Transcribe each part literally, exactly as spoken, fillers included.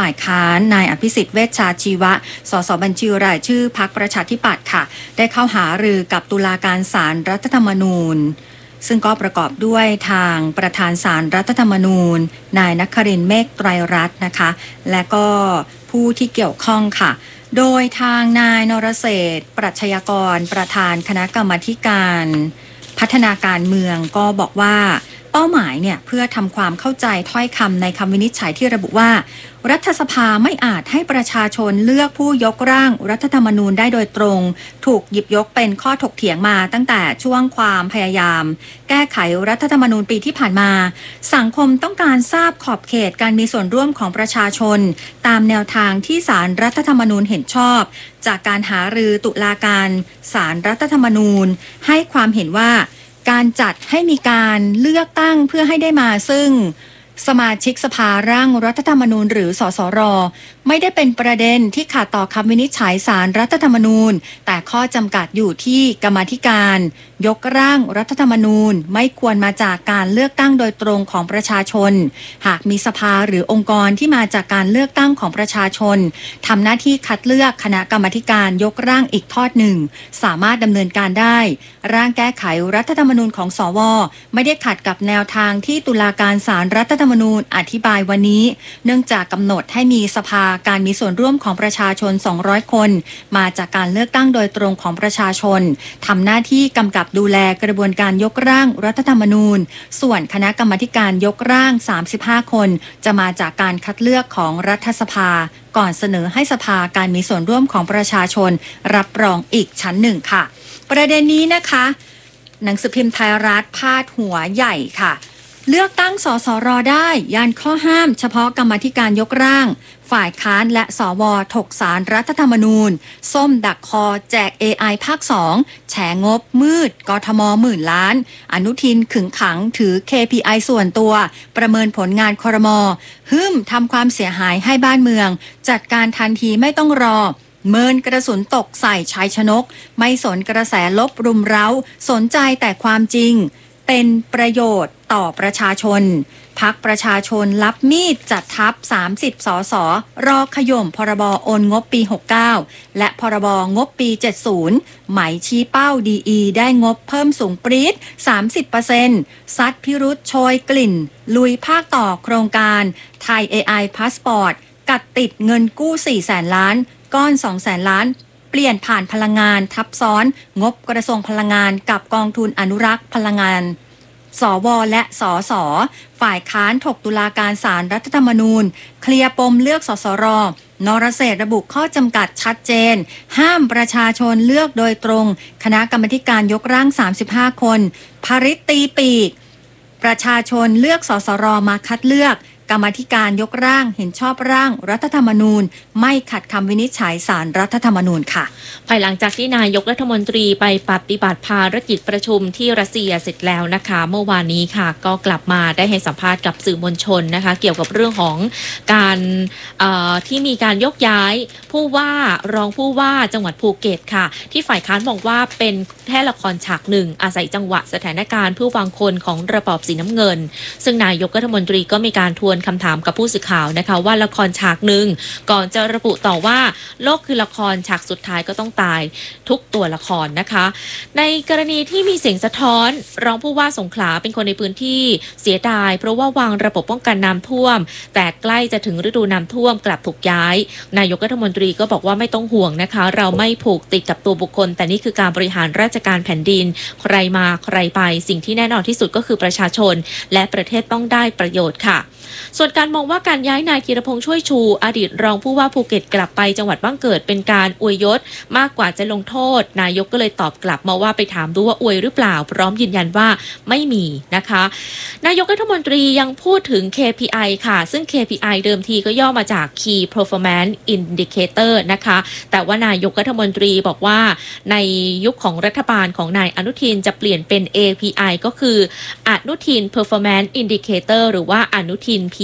ฝ่ายค้านนายอภิสิทธิ์เวชชาชีวะสสบัญชีรายชื่อพรรคประชาธิปัตย์ค่ะได้เข้าหารือกับตุลาการศาลรัฐธรรมนูญซึ่งก็ประกอบด้วยทางประธานศาลรัฐธรรมนูญนายนครินทร์เมฆไตรรัตน์นะคะและก็ผู้ที่เกี่ยวข้องค่ะโดยทางนายนรเศรษฐ์ปรัชญากรประธานคณะกรรมาการพัฒนาการเมืองก็บอกว่าเป้าหมายเนี่ยเพื่อทำความเข้าใจถ้อยคำในคำวินิจฉัยที่ระบุว่ารัฐสภาไม่อาจให้ประชาชนเลือกผู้ยกร่างรัฐธรรมนูญได้โดยตรงถูกหยิบยกเป็นข้อถกเถียงมาตั้งแต่ช่วงความพยายามแก้ไขรัฐธรรมนูญปีที่ผ่านมาสังคมต้องการทราบขอบเขตการมีส่วนร่วมของประชาชนตามแนวทางที่ศาลรัฐธรรมนูญเห็นชอบจากการหารือตุลาการศาลรัฐธรรมนูญให้ความเห็นว่าการจัดให้มีการเลือกตั้งเพื่อให้ได้มาซึ่งสมาชิกสภาร่างรัฐธรรมนูญหรือสสรไม่ได้เป็นประเด็นที่ขัดต่อคำวินิจฉัยศาลรัฐธรรมนูญแต่ข้อจำกัดอยู่ที่กรรมาธิการยกร่างรัฐธรรมนูญไม่ควรมาจากการเลือกตั้งโดยตรงของประชาชนหากมีสภาหรือองค์กรที่มาจากการเลือกตั้งของประชาชนทำหน้าที่คัดเลือกคณะกรรมาธิการยกร่างอีกทอดหนึ่งสามารถดำเนินการได้ร่างแก้ไขรัฐธรรมนูญของสวไม่ได้ขัดกับแนวทางที่ตุลาการศาลรัฐธรรมนูญอธิบายวันนี้เนื่องจากกำหนดให้มีสภาการมีส่วนร่วมของประชาชนสองร้อยคนมาจากการเลือกตั้งโดยตรงของประชาชนทำหน้าที่กำกับดูแลกระบวนการยกร่างรัฐธรรมนูญส่วนคณะกรรมาการยกร่างสามสิบห้าคนจะมาจากการคัดเลือกของรัฐสภาก่อนเสนอให้สภาการมีส่วนร่วมของประชาชนรับรองอีกชั้นหนึ่งค่ะประเด็นนี้นะคะหนังสือพิมพ์ไทยรัฐพาดหัวใหญ่ค่ะเลือกตั้งสสรได้ยันข้อห้ามเฉพาะกรรมาธิการยกร่างฝ่ายค้านและสวถกศาลรัฐธรรมนูญส้มดักคอแจก เอ ไอ ภาคสองแฉงบมืดกทมหมื่นล้านอนุทินขึงขังถือ เค พี ไอ ส่วนตัวประเมินผลงานครม.ฮึ่มทำความเสียหายให้บ้านเมืองจัดการทันทีไม่ต้องรอเมินกระสุนตกใส่ชายชนกไม่สนกระแสลบรุมเร้าสนใจแต่ความจริงเป็นประโยชน์ต่อประชาชนพรรคประชาชนรับมีดจัดทัพสามสิบสสรอขย่มพรบโอนงบปีหกสิบเก้าและพรบงบปีเจ็ดสิบหมายชี้เป้าดีอีได้งบเพิ่มสูงปรี๊ด สามสิบเปอร์เซ็นต์ ซัดพิรุธโชยกลิ่นลุยภาคต่อโครงการไทย เอ ไอ พาสปอร์ตกัดติดเงินกู้สี่แสนล้านก้อนสองแสนล้านเปลี่ยนผ่านพลังงานทับซ้อนงบกระทรวงพลังงานกับกองทุนอนุรักษ์พลังงานสวและสสฝ่ายค้านถกตุลาการศาลรัฐธรรมนูญเคลียร์ปมเลือกสสรนรเศรษฐ์ระบุข้อจำกัดชัดเจนห้ามประชาชนเลือกโดยตรงคณะกรรมการยกร่างสามสิบห้าคนภริษตีปีกประชาชนเลือกสสรมาคัดเลือกกรรมาธิการยกร่างเห็นชอบร่างรัฐธรรมนูญไม่ขัดคำวินิจฉัยศาลรัฐธรรมนูญค่ะภายหลังจากที่นายกรัฐมนตรีไปปฏิบัติภารกิจประชุมที่รัสเซียเสร็จแล้วนะคะเมื่อวานนี้ค่ะก็กลับมาได้ให้สัมภาษณ์กับสื่อมวลชนนะคะเกี่ยวกับเรื่องของการที่มีการยกย้ายผู้ว่ารองผู้ว่าจังหวัดภูเก็ตค่ะที่ฝ่ายค้านบอกว่าเป็นแค่ละครฉากหนึ่งอาศัยจังหวะสถานการณ์ผู้วางคนของระบอบสีน้ำเงินซึ่งนายกรัฐมนตรีก็มีการทวนคำถามกับผู้สื่อข่าวนะคะว่าละครฉากหนึ่งก่อนจะระบุต่อว่าโลกคือละครฉากสุดท้ายก็ต้องตายทุกตัวละครนะคะในกรณีที่มีเสียงสะท้อนรองผู้ว่าสงขลาเป็นคนในพื้นที่เสียดายเพราะว่าวางระบบป้องกันน้ำท่วมแต่ใกล้จะถึงฤดูน้ำท่วมกลับถูกย้ายนายกรัฐมนตรีก็บอกว่าไม่ต้องห่วงนะคะเราไม่ผูกติดกับตัวบุคคลแต่นี่คือการบริหารราชการแผ่นดินใครมาใครไปสิ่งที่แน่นอนที่สุดก็คือประชาชนและประเทศต้องได้ประโยชน์ค่ะส่วนการมองว่าการย้ายนายธีรพงษ์ช่วยชูอดีตรองผู้ว่าภูเก็ตกลับไปจังหวัดบ้านเกิดเป็นการอวยยศมากกว่าจะลงโทษนายกก็เลยตอบกลับมาว่าไปถามดูว่าอวยหรือเปล่าพร้อมยืนยันว่าไม่มีนะคะนายกรัฐมนตรียังพูดถึง เค พี ไอ ค่ะซึ่ง เค พี ไอ เดิมทีก็ย่อมาจาก Key Performance Indicator นะคะแต่ว่านายกรัฐมนตรีบอกว่าในยุคของรัฐบาลของนายอนุทินจะเปลี่ยนเป็น เอ พี ไอ ก็คืออนุทิน Performance Indicator หรือว่าอนุทิน พี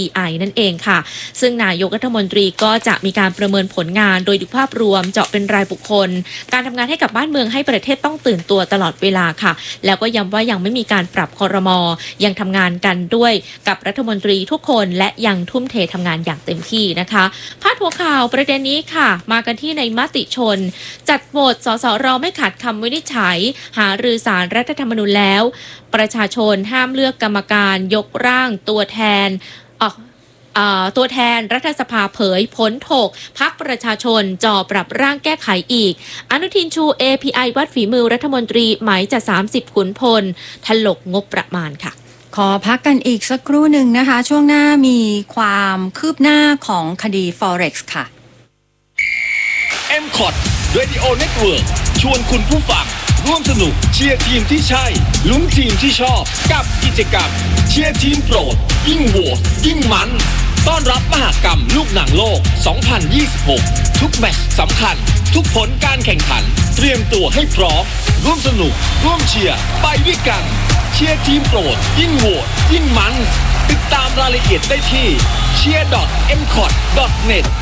พี ไอ นั่นเองค่ะซึ่งนายกรัฐมนตรีก็จะมีการประเมินผลงานโดยดูภาพรวมเจาะเป็นรายบุคคลการทำงานให้กับบ้านเมืองให้ประเทศต้องตื่นตัวตลอดเวลาค่ะแล้วก็ย้ำว่ายังไม่มีการปรับครม.ยังทำงานกันด้วยกับรัฐมนตรีทุกคนและยังทุ่มเททำงานอย่างเต็มที่นะคะพาดหัวข่าวประเด็นนี้ค่ะมากันที่ในมติชนจัดโหวตสสรไม่ขาดคำวินิจฉัยหารือศาลรัฐธรรมนูญแล้วประชาชนห้ามเลือกกรรมการยกร่างตัวแทนออกตัวแทนรัฐสภาเผยพ้นถกพรรคประชาชนจ่อปรับร่างแก้ไขอีกอนุทินชู เอ พี ไอ วัดฝีมือรัฐมนตรีหมายจะสามสิบขุนพลถลกงบประมาณค่ะขอพักกันอีกสักครู่หนึ่งนะคะช่วงหน้ามีความคืบหน้าของคดี Forex ค่ะเอ็ม คอท Radio Network ชวนคุณผู้ฟังร่วมสนุกเชียร์ทีมที่ใช่ลุ้นทีมที่ชอบกับกิจกรรมเชียร์ทีมโปรดยิ่งโหวตยิ่งมันต้อนรับมหกรรมลูกหนังโลก สองพันยี่สิบหก ทุกแมตช์สำคัญทุกผลการแข่งขันเตรียมตัวให้พร้อมร่วมสนุกร่วมเชียร์ไปด้วยกันเชียร์ทีมโปรดยิ่งโหวตยิ่งมันติดตามรายละเอียดได้ที่ เชียร์ ดอท เอ็ม คอท ดอท เน็ต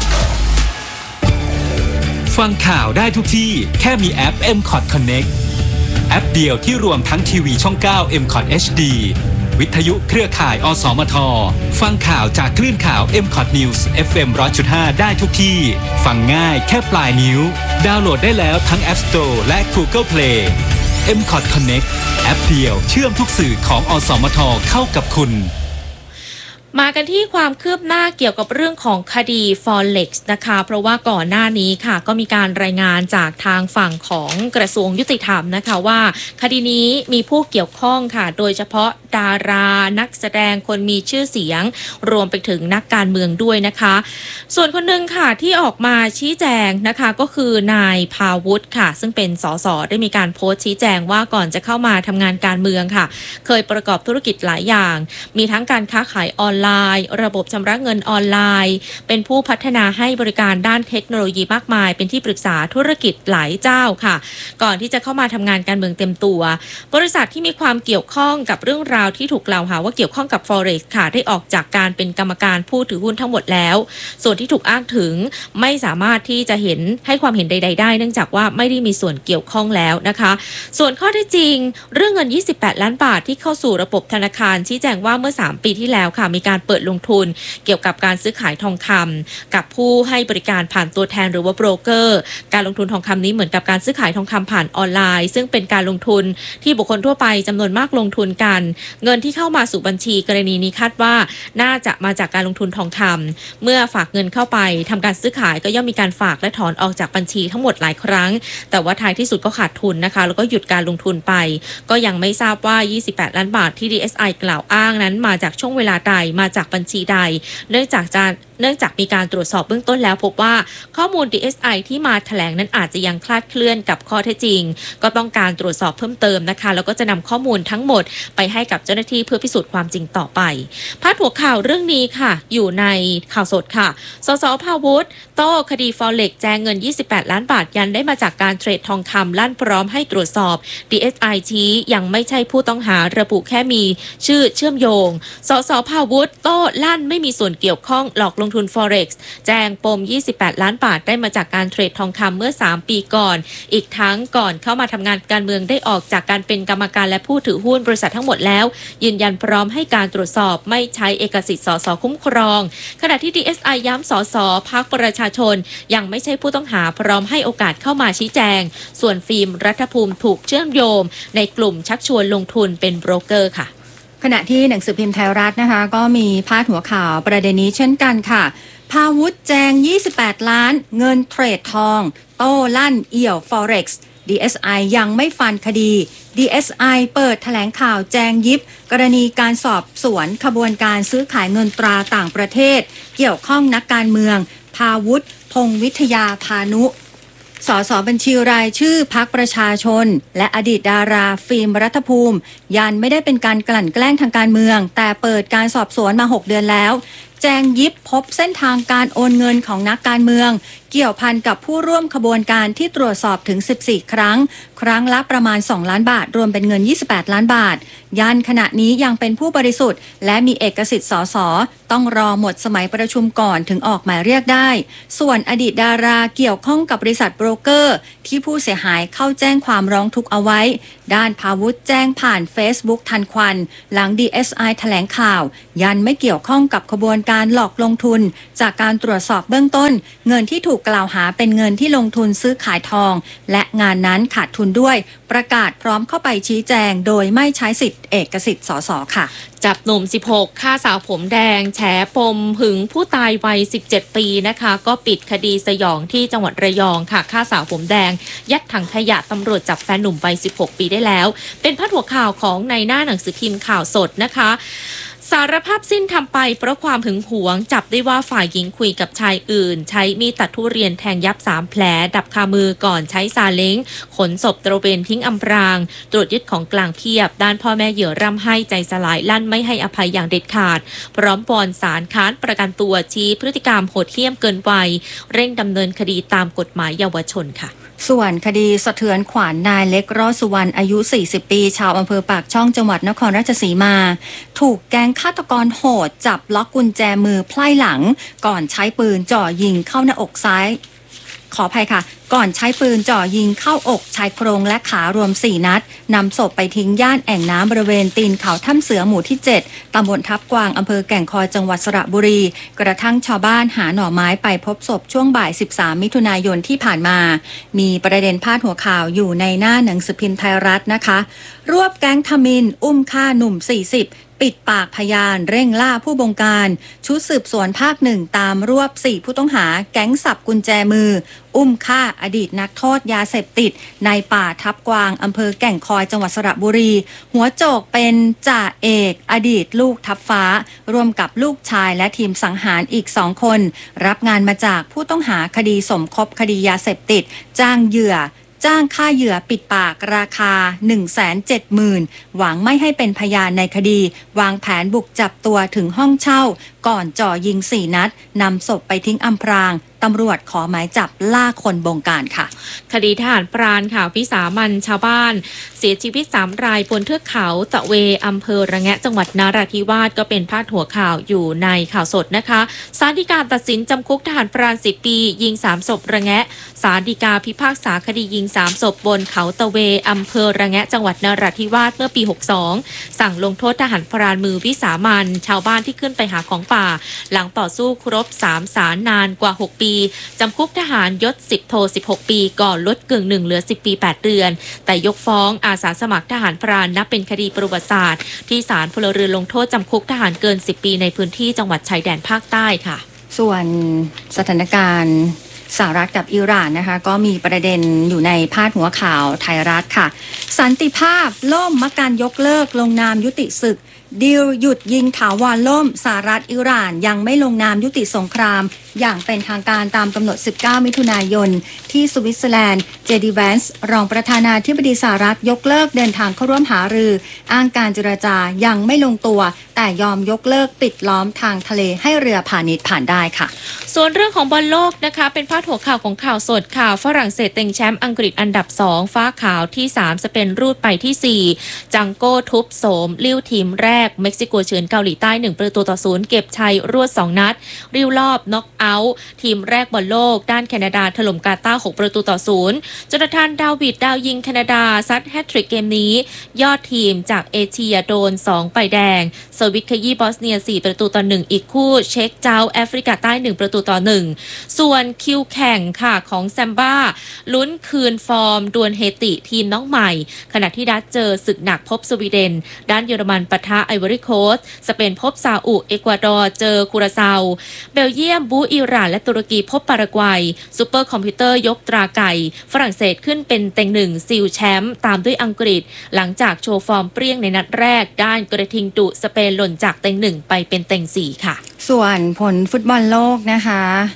ฟังข่าวได้ทุกที่แค่มีแอป เอ็ม คอท Connect แอปเดียวที่รวมทั้งทีวีช่อง เก้า เอ็ม คอท เอช ดี วิทยุเครือข่ายอสมทฟังข่าวจากคลื่นข่าว เอ็ม คอท News เอฟ เอ็ม หนึ่งร้อยจุดห้า ได้ทุกที่ฟังง่ายแค่ปลายนิ้วดาวน์โหลดได้แล้วทั้ง App Store และ Google Play เอ็ม คอท Connect แอปเดียวเชื่อมทุกสื่อของอสมทเข้ากับคุณมากันที่ความคืบหน้าเกี่ยวกับเรื่องของคดี Forex นะคะเพราะว่าก่อนหน้านี้ค่ะก็มีการรายงานจากทางฝั่งของกระทรวงยุติธรรมนะคะว่าคดีนี้มีผู้เกี่ยวข้องค่ะโดยเฉพาะดารานักแสดงคนมีชื่อเสียงรวมไปถึงนักการเมืองด้วยนะคะส่วนคนหนึ่งค่ะที่ออกมาชี้แจงนะคะก็คือนายภาวุฒิค่ะซึ่งเป็นสสได้มีการโพสต์ชี้แจงว่าก่อนจะเข้ามาทำงานการเมืองค่ะเคยประกอบธุรกิจหลายอย่างมีทั้งการค้าขายออนไลน์ระบบชำระเงินออนไลน์เป็นผู้พัฒนาให้บริการด้านเทคโนโลยีมากมายเป็นที่ปรึกษาธุรกิจหลายเจ้าค่ะก่อนที่จะเข้ามาทำงานการเมืองเต็มตัวบริษัทที่มีความเกี่ยวข้องกับเรื่องราวที่ถูกกล่าวหาว่าเกี่ยวข้องกับ Forex ค่ะได้ออกจากการเป็นกรรมการผู้ถือหุ้นทั้งหมดแล้วส่วนที่ถูกอ้างถึงไม่สามารถที่จะเห็นให้ความเห็นใดๆได้เนื่องจากว่าไม่ได้มีส่วนเกี่ยวข้องแล้วนะคะส่วนข้อเท็จจริงเรื่องเงินยี่สิบแปดล้านบาทที่เข้าสู่ระบบธนาคารชี้แจงว่าเมื่อสามปีที่แล้วค่ะมีการเปิดลงทุนเกี่ยวกับการซื้อขายทองคำกับผู้ให้บริการผ่านตัวแทนหรือว่าโบรกเกอร์การลงทุนทองคำนี้เหมือนกับการซื้อขายทองคำผ่านออนไลน์ซึ่งเป็นการลงทุนที่บุคคลทั่วไปจำนวนมากลงทุนกันเงินที่เข้ามาสู่บัญชีกรณีนี้คาดว่าน่าจะมาจากการลงทุนทองคำเมื่อฝากเงินเข้าไปทำการซื้อขายก็ย่อมมีการฝากและถอนออกจากบัญชีทั้งหมดหลายครั้งแต่ว่าท้ายที่สุดก็ขาดทุนนะคะแล้วก็หยุดการลงทุนไปก็ยังไม่ทราบว่ายี่สิบแปดล้านบาทที่ ดี เอส ไอ กล่าวอ้างนั้นมาจากช่วงเวลาใดมาจากบัญชีใดเนื่องจากจะเนื่องจากมีการตรวจสอบเบื้องต้นแล้วพบว่าข้อมูล ดี เอส ไอ ที่มาแถลงนั้นอาจจะยังคลาดเคลื่อนกับข้อเท็จจริงก็ต้องการตรวจสอบเพิ่มเติมนะคะแล้วก็จะนำข้อมูลทั้งหมดไปให้กับเจ้าหน้าที่เพื่อพิสูจน์ความจริงต่อไปพาดหัวข่าวเรื่องนี้ค่ะอยู่ในข่าวสดค่ะสสภาวุฒิโต้คดี Forex แจงเงินยี่สิบแปดล้านบาทยันได้มาจากการเทรดทองคำลั่นพร้อมให้ตรวจสอบ ดี เอส ไอ ชี้ยังไม่ใช่ผู้ต้องหาระบุแค่มีชื่อเชื่อมโยงสสภาวุฒิโต้ลั่นไม่มีส่วนเกี่ยวข้องหลอกลงทุน Forex แจงปมยี่สิบแปดล้านบาทได้มาจากการเทรดทองคำเมื่อสามปีก่อนอีกทั้งก่อนเข้ามาทำงานการเมืองได้ออกจากการเป็นกรรมการและผู้ถือหุ้นบริษัททั้งหมดแล้วยืนยันพร้อมให้การตรวจสอบไม่ใช้เอกสิทธิ์สสคุ้มครองขณะที่ ดี เอส ไอ ย้ำสสพรรคประชาชนยังไม่ใช่ผู้ต้องหาพร้อมให้โอกาสเข้ามาชี้แจงส่วนฟิล์มรัฐภูมิถูกเชื่อมโยงในกลุ่มชักชวนลงทุนเป็นโบรกเกอร์ค่ะขณะที่หนังสือพิมพ์ไทยรัฐนะคะก็มีพาดหัวข่าวประเด็นนี้เช่นกันค่ะภาวุฒิแจงยี่สิบแปดล้านเงินเทรดทองโต้ลั่นเอี่ยว Forex ดี เอส ไอ ยังไม่ฟันคดี ดี เอส ไอ เปิดแถลงข่าวแจงยิบกรณีการสอบสวนขบวนการซื้อขายเงินตราต่างประเทศเกี่ยวข้องนักการเมืองภาวุฒิพงษ์วิทยาพานุสสบัญชีรายชื่อพรรคประชาชนและอดีตดาราฟิล์มรัฐภูมิยันไม่ได้เป็นการกลั่นแกล้งทางการเมืองแต่เปิดการสอบสวนมาหกเดือนแล้วแจงยิบพบเส้นทางการโอนเงินของนักการเมืองเกี่ยวพันกับผู้ร่วมขบวนการที่ตรวจสอบถึงสิบสี่ครั้งครั้งละประมาณสองล้านบาทรวมเป็นเงินยี่สิบแปดล้านบาทยันขณะนี้ยังเป็นผู้บริสุทธิ์และมีเอกสิทธิ์สสต้องรอหมดสมัยประชุมก่อนถึงออกหมายเรียกได้ส่วนอดีตดาราเกี่ยวข้องกับบริษัทโบรกเกอร์ที่ผู้เสียหายเข้าแจ้งความร้องทุกข์เอาไว้ด้านภาวุฒิแจ้งผ่าน Facebook ทันควันหลัง ดี เอส ไอ แถลงข่าวยันไม่เกี่ยวข้องกับขบวนการหลอกลงทุนจากการตรวจสอบเบื้องต้นเงินที่ถูกกล่าวหาเป็นเงินที่ลงทุนซื้อขายทองและงานนั้นขาดทุนด้วยประกาศพร้อมเข้าไปชี้แจงโดยไม่ใช้สิทธิเอกสิทธิ์สสค่ะจับหนุ่มสิบหกฆ่าสาวผมแดงแฉปมหึงผู้ตายวัยสิบเจ็ดปีนะคะก็ปิดคดีสยองที่จังหวัดระยองค่ะฆ่าสาวผมแดงยัดถังขยะตำรวจจับแฟนหนุ่มวัยสิบหกปีได้แล้วเป็นพาดหัวข่าวของในหน้าหนังสือพิมพ์ข่าวสดนะคะสารภาพสิ้นทำไปเพราะความหึงหวงจับได้ว่าฝ่ายหญิงคุยกับชายอื่นใช้มีดตัดทุเรียนแทงยับสามแผลดับคามือก่อนใช้ซาเล้งขนศพตระเวนทิ้งอำพรางตรวจยึดของกลางเพียบด้านพ่อแม่เหยื่อร่ำไห้ใจสลายลั่นไม่ให้อภัยอย่างเด็ดขาดพร้อมวอนศาลค้านประกันตัวชี้พฤติกรรมโหดเหี้ยมเกินวัยเร่งดำเนินคดีตามกฎหมายเยาวชนค่ะส่วนคดีสะเทือนขวัญ นายเล็กรอดสุวรรณอายุสี่สิบปีชาวอำเภอปากช่องจังหวัดนครราชสีมาถูกแก๊งฆาตกรโหดจับล็อกกุญแจมือไพล่หลังก่อนใช้ปืนจ่อยิงเข้าหน้าอกซ้ายขออภัยค่ะก่อนใช้ปืนจ่อยิงเข้าอกชายโครงและขารวมสี่นัดนำศพไปทิ้งย่านแอ่งน้ำบริเวณตีนเขาถ้ำเสือหมู่ที่เจ็ดตำบลทับกวางอำเภอแก่งคอยจังหวัดสระบุรีกระทั่งชาวบ้านหาหน่อไม้ไปพบศพช่วงบ่ายสิบสามมิถุนายนที่ผ่านมามีประเด็นพาดหัวข่าวอยู่ในหน้าหนังสือพิมพ์ไทยรัฐนะคะรวบแก๊งทมิฬอุ้มฆ่าหนุ่มสี่สิบปิดปากพยานเร่งล่าผู้บงการชุดสืบสวนภาคหนึ่งตามรวบสี่ผู้ต้องหาแก๊งสับกุญแจมืออุ้มฆ่าอดีตนักโทษยาเสพติดในป่าทับกวางอำเภอแก่งคอยจังหวัดสระบุรีหัวโจกเป็นจ่าเอกอดีตลูกทับฟ้าร่วมกับลูกชายและทีมสังหารอีกสองคนรับงานมาจากผู้ต้องหาคดีสมคบคดียาเสพติดจ้างเหยื่อจ้างค่าเหยื่อปิดปากราคา หนึ่งแสนเจ็ดหมื่น หวังไม่ให้เป็นพยานในคดีวางแผนบุกจับตัวถึงห้องเช่าก่อนจ่อยิงสี่นัดนำศพไปทิ้งอำพรางตำรวจขอหมายจับล่าคนบงการค่ะคดีทหารพรานค่ะวิสามันชาวบ้านเสียชีวิตสามรายบนเทือกเขาตะเวอำเภอระแงะจังหวัดนราธิวาสก็เป็นพาดหัวข่าวอยู่ในข่าวสดนะคะศาลฎีกาตัดสินจำคุกทหารพรานสิบปียิงสามศพระแงะศาลฎีกาพิพากษาคดียิงสามศพบนเขาตะเวอำเภอระแงะจังหวัดนราธิวาสเมื่อปีหกสิบสองสั่งลงโทษทหารพรานมือวิสามันชาวบ้านที่ขึ้นไปหาของป่าหลังต่อสู้ครบสามศาลนานกว่าหกปีจำคุกทหารยศสิบโทสิบหกปีก่อนลดกึ่งหนึ่งเหลือสิบปีแปดเดือนแต่ยกฟ้องอาสาสมัครทหารพรานนับเป็นคดีประวัติศาสตร์ที่ศาลพลเรือนลงโทษจำคุกทหารเกินสิบปีในพื้นที่จังหวัดชายแดนภาคใต้ค่ะส่วนสถานการณ์สหรัฐกับอิหร่านนะคะก็มีประเด็นอยู่ในพาดหัวข่าวไทยรัฐค่ะสันติภาพล่มมักการยกเลิกลงนามยุติศึกดีลหยุดยิงถาวรล่มสหรัฐอิหร่านยังไม่ลงนามยุติสงครามอย่างเป็นทางการตามกำหนดสิบเก้ามิถุนายนที่สวิตเซอร์แลนด์เจดีแวนส์รองประธานาธิบดีสหรัฐยกเลิกเดินทางเข้าร่วมหารืออ้างการเจรจายังไม่ลงตัวแต่ยอมยกเลิกปิดล้อมทางทะเลให้เรือพาณิชย์ผ่านได้ค่ะส่วนเรื่องของบอลโลกนะคะเป็นพาดหัวข่าวของข่าวสดข่าวฝรั่งเศสเต็งแชมป์อังกฤษอันดับสองฟ้าขาวที่สามสเปนรูดไปที่สี่จังโก้ทุบโสมลิ้วทีมแรกเม็กซิโกเฉือนเกาหลีใต้หนึ่งประตูต่อศูนย์เก็บชัยรวดสองนัดริ้วรอบน็อกเอาท์ทีมแรกบอลโลกด้านแคนาดาถล่มกาตาร์หกประตูต่อศูนย์จนาธานดาวิดดาวยิงแคนาดาซัดแฮตทริกเกมนี้ยอดทีมจากเอเชียโดนสองใบแดงเซอร์วิสขยี้บอสเนียสี่ประตูต่อหนึ่งอีกคู่เช็กเจ้าแอฟริกาใต้หนึ่งประตูต่อหนึ่งส่วนคิวแข่งค่ะของแซมบ้าลุ้นคืนฟอร์มดวลเฮติทีมน้องใหม่ขณะที่ดัตเจอศึกหนักพบสวีเดนด้านเยอรมันปะทะไอวอรี่โคสต์สเปนพบซาอุเอกวาดอร์เจอคูราซาวเบลเยียมบูอิหร่านและตุรกีพบปารากวัยซูเปอร์คอมพิวเตอร์ยกตราไก่ฝรั่งเศสขึ้นเป็นเต็งหนึ่งซิลแชมป์ตามด้วยอังกฤษหลังจากโชว์ฟอร์มเปรี้ยงในนัดแรกด้านกระทิงดุสเปนหล่นจากเต็งหนึ่งไปเป็นเต็งสี่ค่ะส่วนผลฟุตบอลโลกนะคะ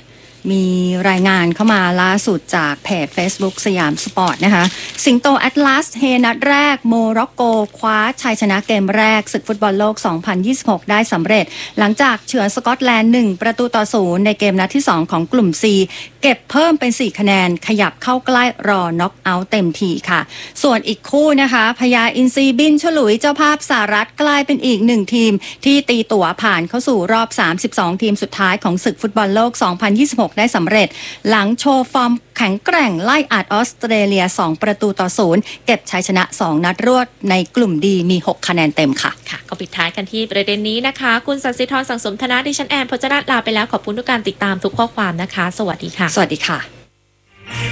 มีรายงานเข้ามาล่าสุดจากเพจ Facebook สยามสปอร์ตนะคะ สิงโตแอตลาสเฮนัดแรกโมร็อกโกคว้าชัยชนะเกมแรกศึกฟุตบอลโลก สองพันยี่สิบหก ได้สำเร็จ หลังจากเฉือนสกอตแลนด์ หนึ่ง ประตูต่อศูนย์ในเกมนัดที่ สอง ของกลุ่ม C เก็บเพิ่มเป็น สี่ คะแนนขยับเข้าใกล้รอน็อกเอาท์เต็มทีค่ะ ส่วนอีกคู่นะคะพญาอินทรีบินฉลุยเจ้าภาพสหรัฐกลายเป็นอีกหนึ่งทีมที่ตีตั๋วผ่านเข้าสู่รอบ สามสิบสอง ทีมสุดท้ายของศึกฟุตบอลโลก สองพันยี่สิบหก ได้สำเร็จหลังโชว์ฟอร์มแข็งแกร่งไล่อัดออสเตรเลีย สอง ประตูต่อศูนย์เก็บชัยชนะ สอง นัดรวดในกลุ่มดีมี หก คะแนนเต็มค่ะค่ะก็ปิดท้ายกันที่ประเด็นนี้นะคะคุณสันติธรสังสมธนะดิฉันแอนพจนาลาไปแล้วขอบคุณทุกการติดตามทุกข้อความนะคะสวัสดีค่ะสวัสดีค่ะ